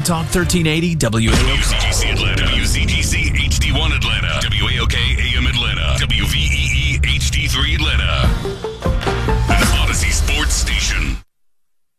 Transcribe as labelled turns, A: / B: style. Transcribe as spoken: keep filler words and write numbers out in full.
A: Talk thirteen eighty W A O K.
B: W C G C Atlanta. W C G C H D one Atlanta. W A O K A M Atlanta. W V E E H D three Atlanta.